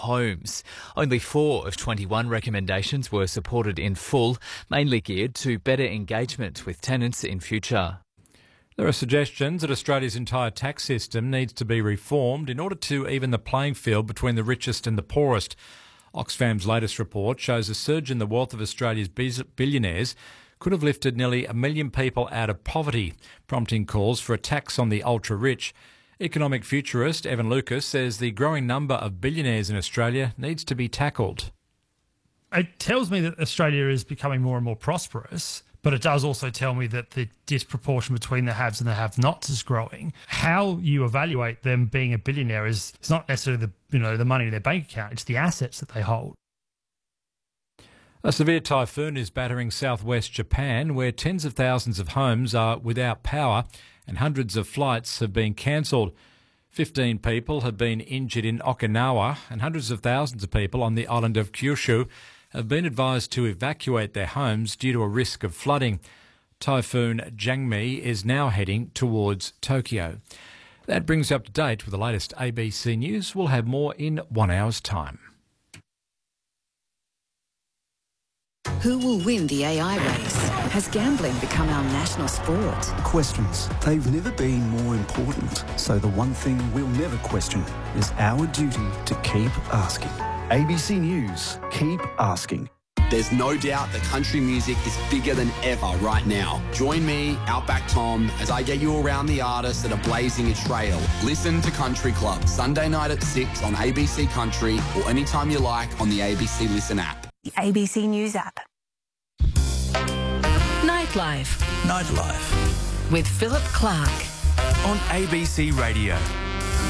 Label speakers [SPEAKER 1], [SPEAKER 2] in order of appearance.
[SPEAKER 1] homes. Only 4 of 21 recommendations were supported in full, mainly geared to better engagement with tenants in future.
[SPEAKER 2] There are suggestions that Australia's entire tax system needs to be reformed in order to even the playing field between the richest and the poorest. Oxfam's latest report shows a surge in the wealth of Australia's billionaires could have lifted nearly 1 million people out of poverty, prompting calls for a tax on the ultra-rich. Economic futurist Evan Lucas says the growing number of billionaires in Australia needs to be tackled.
[SPEAKER 3] It tells me that Australia is becoming more and more prosperous, but it does also tell me that the disproportion between the haves and the have-nots is growing. How you evaluate them being a billionaire is not necessarily the money in their bank account, it's the assets that they hold.
[SPEAKER 2] A severe typhoon is battering southwest Japan, where tens of thousands of homes are without power and hundreds of flights have been cancelled. 15 people have been injured in Okinawa and hundreds of thousands of people on the island of Kyushu have been advised to evacuate their homes due to a risk of flooding. Typhoon Jangmi is now heading towards Tokyo. That brings you up to date with the latest ABC News. We'll have more in 1 hour's time.
[SPEAKER 4] Who will win the AI race? Has gambling become our national sport?
[SPEAKER 5] Questions. They've never been more important. So the one thing we'll never question is our duty to keep asking. ABC News, keep asking.
[SPEAKER 6] There's no doubt that country music is bigger than ever right now. Join me, Outback Tom, as I get you around the artists that are blazing a trail. Listen to Country Club, Sunday night at 6 on ABC Country or anytime you like on the ABC Listen app.
[SPEAKER 7] The ABC News app.
[SPEAKER 4] Nightlife.
[SPEAKER 8] Nightlife.
[SPEAKER 4] With Philip Clark.
[SPEAKER 8] On ABC Radio.